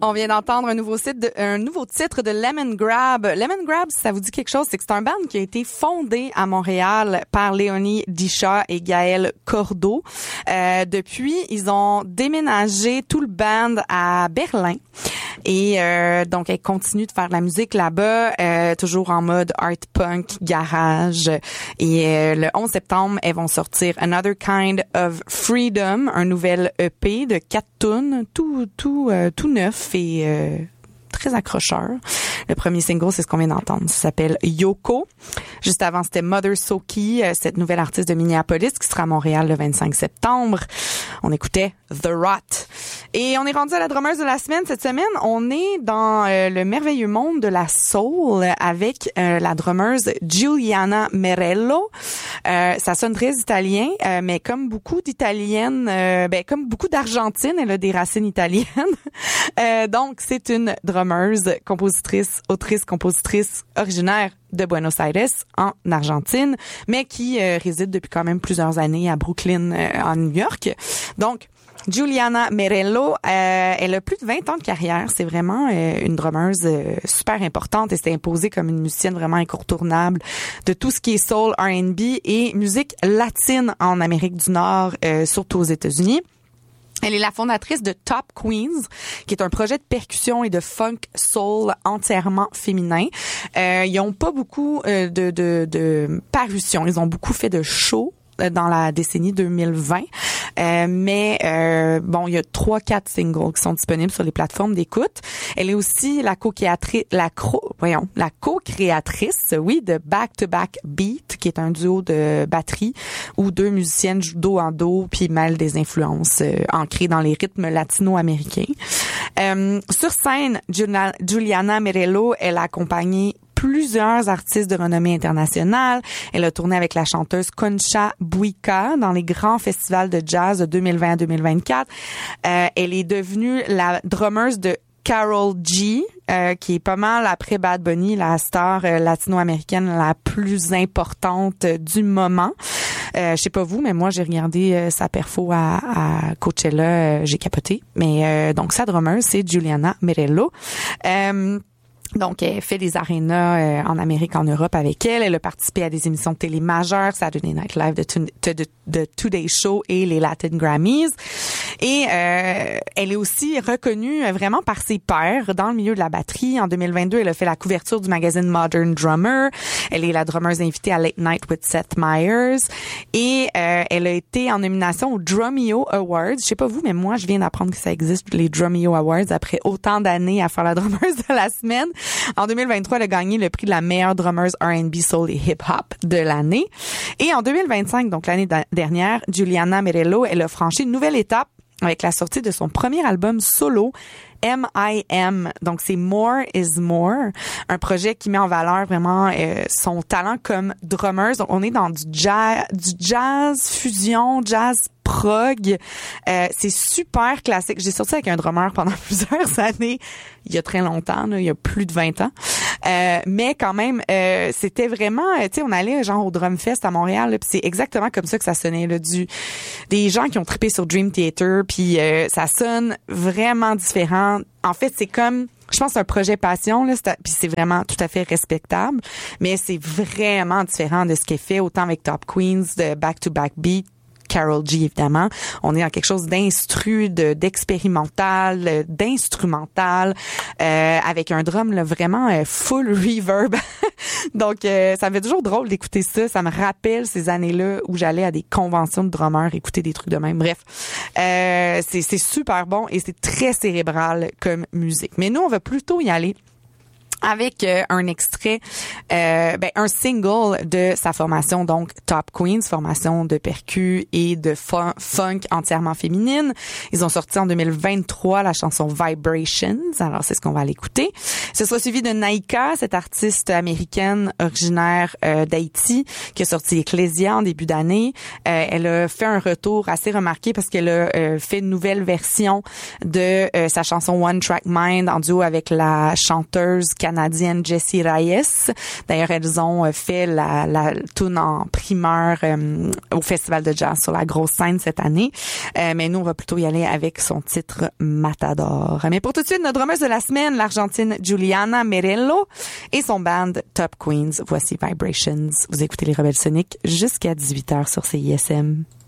On vient d'entendre un nouveau titre de Lemon Grab. Lemon Grab, si ça vous dit quelque chose, c'est que c'est un band qui a été fondé à Montréal par Léonie Dichat et Gaël Cordeau. Depuis, ils ont déménagé tout le band à Berlin. Et donc, elle continue de faire de la musique là-bas, toujours en mode art punk, garage. Et le 11 septembre, elles vont sortir Another Kind of Freedom, un nouvel EP de 4 tunes, tout neuf et très accrocheur. Le premier single, c'est ce qu'on vient d'entendre. Ça s'appelle Yoko. Juste avant, c'était Mother Soki, cette nouvelle artiste de Minneapolis qui sera à Montréal le 25 septembre. On écoutait The Rot. Et on est rendu à la drummeuse de la semaine. Cette semaine, on est dans le merveilleux monde de la soul avec la drummeuse Giuliana Merello. Ça sonne très italien, mais comme beaucoup d'Italiennes, comme beaucoup d'Argentines, elle a des racines italiennes. Donc, c'est une drummeuse, autrice-compositrice originaire de Buenos Aires, en Argentine, mais qui réside depuis quand même plusieurs années à Brooklyn, en New York. Donc, Giuliana Merello, elle a plus de 20 ans de carrière. C'est vraiment une drummeuse super importante et s'est imposée comme une musicienne vraiment incontournable de tout ce qui est soul, R&B et musique latine en Amérique du Nord, surtout aux États-Unis. Elle est la fondatrice de Top Queens, qui est un projet de percussion et de funk soul entièrement féminin. Ils ont pas beaucoup de parutions. Ils ont beaucoup fait de shows dans la décennie 2020. Mais il y a 3-4 singles qui sont disponibles sur les plateformes d'écoute. Elle est aussi la co-créatrice, de Back to Back Beat, qui est un duo de batterie où deux musiciennes jouent dos en dos puis mêlent des influences ancrées dans les rythmes latino-américains. Sur scène, Giuliana Merello, elle a accompagné plusieurs artistes de renommée internationale. Elle a tourné avec la chanteuse Concha Buica dans les grands festivals de jazz de 2020 à 2024. Elle est devenue la drummeuse de Karol G, qui est pas mal après Bad Bunny, la star latino-américaine la plus importante du moment. Je sais pas vous, mais moi j'ai regardé sa perfo à Coachella, j'ai capoté. Mais donc sa drummeuse, c'est Giuliana Merello. Donc, elle fait des arénas en Amérique, en Europe avec elle. Elle a participé à des émissions de télé majeures, Saturday Night Live, de Today Show et les Latin Grammys. Et elle est aussi reconnue vraiment par ses pairs dans le milieu de la batterie. En 2022, elle a fait la couverture du magazine Modern Drummer. Elle est la drummeuse invitée à Late Night with Seth Meyers. Et elle a été en nomination aux Drumeo Awards. Je sais pas vous, mais moi, je viens d'apprendre que ça existe, les Drumeo Awards, après autant d'années à faire la drummeuse de la semaine. En 2023, elle a gagné le prix de la meilleure drummeuse R&B, soul et hip-hop de l'année. Et en 2025, donc l'année dernière, Giuliana Merello, elle a franchi une nouvelle étape avec la sortie de son premier album solo, M.I.M. Donc, c'est More is More, un projet qui met en valeur vraiment son talent comme drummer. Donc, on est dans du jazz fusion, jazz prog. C'est super classique. J'ai sorti avec un drummer pendant plusieurs années, il y a très longtemps, là, il y a plus de 20 ans. Mais quand même, c'était vraiment, tu sais, on allait genre au Drum Fest à Montréal, là, puis c'est exactement comme ça que ça sonnait, là, des gens qui ont trippé sur Dream Theater, puis ça sonne vraiment différent. En fait, c'est comme, je pense, un projet passion, là, puis c'est vraiment tout à fait respectable, mais c'est vraiment différent de ce qu'elle fait autant avec Top Queens, de Back to Back Beat, Karol G, évidemment. On est dans quelque chose d'expérimental, d'instrumental, avec un drum là, vraiment full reverb. Donc, ça me fait toujours drôle d'écouter ça. Ça me rappelle ces années-là où j'allais à des conventions de drummers écouter des trucs de même. Bref, c'est super bon et c'est très cérébral comme musique. Mais nous, on va plutôt y aller avec un extrait, un single de sa formation, donc Top Queens, formation de percus et de funk entièrement féminine. Ils ont sorti en 2023 la chanson Vibrations. Alors, c'est ce qu'on va aller écouter. Ce sera suivi de Naika, cette artiste américaine originaire d'Haïti, qui a sorti Ecclesia en début d'année. Elle a fait un retour assez remarqué parce qu'elle a fait une nouvelle version de sa chanson One Track Mind en duo avec la chanteuse canadienne canadienne Jessie Reyes. D'ailleurs, elles ont fait la tune en primeur au Festival de jazz sur la grosse scène cette année. Mais nous, on va plutôt y aller avec son titre Matador. Mais pour tout de suite, notre drummeuse de la semaine, l'Argentine Juliana Merello et son band Top Queens. Voici Vibrations. Vous écoutez les Rebelles Soniques jusqu'à 18h sur CISM.